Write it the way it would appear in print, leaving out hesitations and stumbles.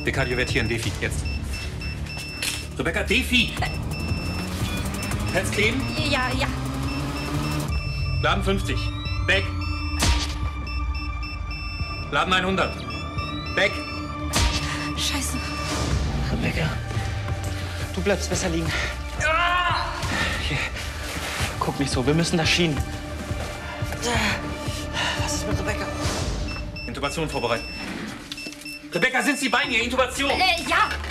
Decardio vertieren, Defi, jetzt. Rebecca, Defi! Herz kleben? Ja, ja. Laden 50. Weg. Laden 100. Weg. Scheiße. Rebecca, du bleibst besser liegen. Hier. Guck nicht so, wir müssen da schienen. Was ist mit Rebecca? Intubation vorbereiten. Rebecca, sind Sie bei mir? Intubation! Ja.